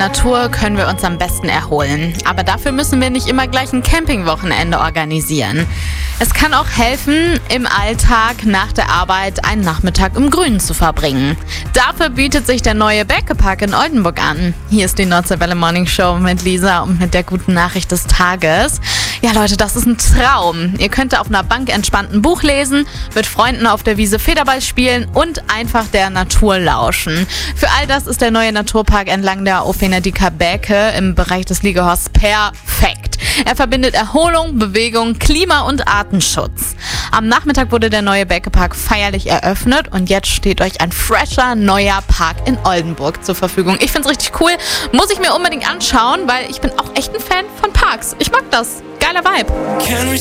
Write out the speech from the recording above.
Natur können wir uns am besten erholen. Aber dafür müssen wir nicht immer gleich ein Campingwochenende organisieren. Es kann auch helfen, im Alltag nach der Arbeit einen Nachmittag im Grünen zu verbringen. Dafür bietet sich der neue Bäckepark in Oldenburg an. Hier ist die Nordseewelle Morning Show mit Lisa und mit der guten Nachricht des Tages. Ja Leute, das ist ein Traum. Ihr könnt auf einer Bank entspannt ein Buch lesen, mit Freunden auf der Wiese Federball spielen und einfach der Natur lauschen. Für all das ist der neue Naturpark entlang der Ofenediker Bäke im Bereich des Liegehorsts perfekt. Er verbindet Erholung, Bewegung, Klima- und Artenschutz. Am Nachmittag wurde der neue Bäckepark feierlich eröffnet und jetzt steht euch ein fresher, neuer Park in Oldenburg zur Verfügung. Ich find's richtig cool, muss ich mir unbedingt anschauen, weil ich bin auch echt ein Fan von Parks. Ich mag das. Geiler Vibe.